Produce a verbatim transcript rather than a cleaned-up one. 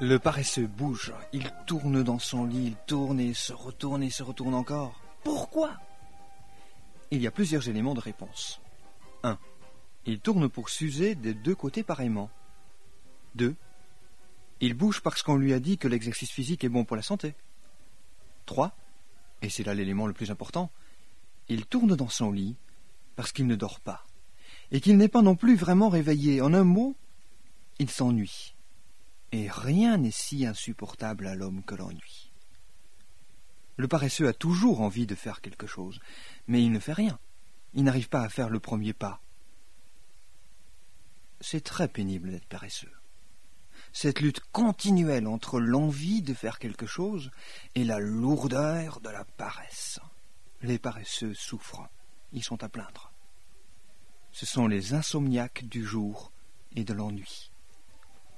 Le paresseux bouge, il tourne dans son lit, il tourne et se retourne et se retourne encore. Pourquoi? Il y a plusieurs éléments de réponse. un. Il tourne pour s'user des deux côtés pareillement. deux. Il bouge parce qu'on lui a dit que l'exercice physique est bon pour la santé. trois. Et c'est là l'élément le plus important, il tourne dans son lit parce qu'il ne dort pas et qu'il n'est pas non plus vraiment réveillé. En un mot, il s'ennuie. Et rien n'est si insupportable à l'homme que l'ennui. Le paresseux a toujours envie de faire quelque chose, mais il ne fait rien. Il n'arrive pas à faire le premier pas. C'est très pénible d'être paresseux. Cette lutte continuelle entre l'envie de faire quelque chose et la lourdeur de la paresse. Les paresseux souffrent, ils sont à plaindre. Ce sont les insomniaques du jour et de l'ennui.